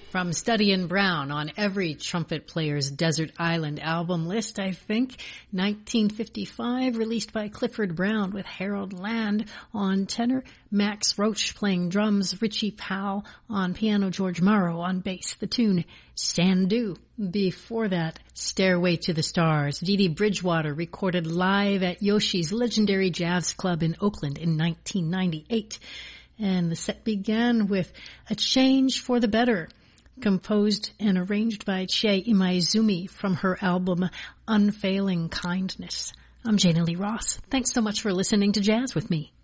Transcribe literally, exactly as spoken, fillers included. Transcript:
From Study in Brown on every trumpet player's Desert Island album list, I think. nineteen fifty-five, released by Clifford Brown with Harold Land on tenor, Max Roach playing drums, Richie Powell on piano, George Morrow on bass. The tune, Sandu. Before that, Stairway to the Stars, Dee Dee Bridgewater, recorded live at Yoshi's legendary jazz club in Oakland in nineteen ninety-eight. And the set began with A Change for the Better, composed and arranged by Chie Imaizumi from her album Unfailing Kindness. I'm Jana Lee Ross. Thanks so much for listening to Jazz with me.